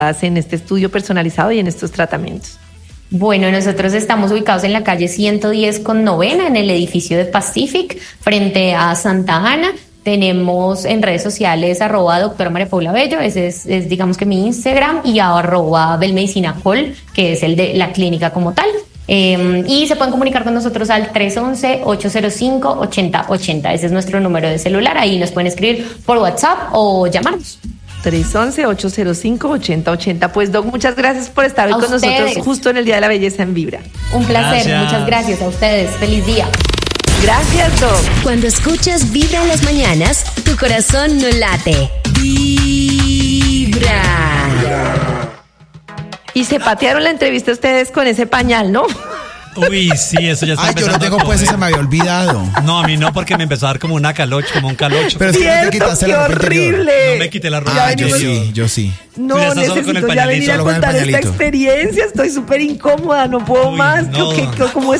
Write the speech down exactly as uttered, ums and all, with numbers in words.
en este estudio personalizado y en estos tratamientos? Bueno, nosotros estamos ubicados en la calle ciento diez con novena, en el edificio de Pacific, frente a Santa Ana. Tenemos en redes sociales arroba doctora María Paula Bello, ese es, es digamos que mi Instagram, y arroba Belmedicina Col, que es el de la clínica como tal. Eh, y se pueden comunicar con nosotros al tres once, ocho cero cinco, ochenta ochenta. Ese es nuestro número de celular. Ahí nos pueden escribir por WhatsApp o llamarnos. tres once, ocho cero cinco, ochenta ochenta. Pues, Doc, muchas gracias por estar hoy A con ustedes. nosotros justo en el Día de la Belleza en Vibra. Un placer, Gracias. muchas gracias a ustedes. Feliz día. Gracias, Doc. Cuando escuchas Vibra en las mañanas, tu corazón no late. Vibra. Y se patearon la entrevista ustedes con ese pañal, ¿no? Uy, sí, eso ya está Ay, yo lo empezando tengo a puesto y se correr. me había olvidado. No, a mí no, porque me empezó a dar como una calocho, como un calocho. Pero es que no te Cierto, quitaste qué la ropa interior. horrible. No me quité la ropa Ya Ah, yo venimos- sí, yo sí. No, Tú ya estás solo con el necesito ya venir pañalito. a Solo con el contar esta pañalito. experiencia. Estoy súper incómoda, no puedo Uy, más. no. Yo, ¿qué- ¿Cómo es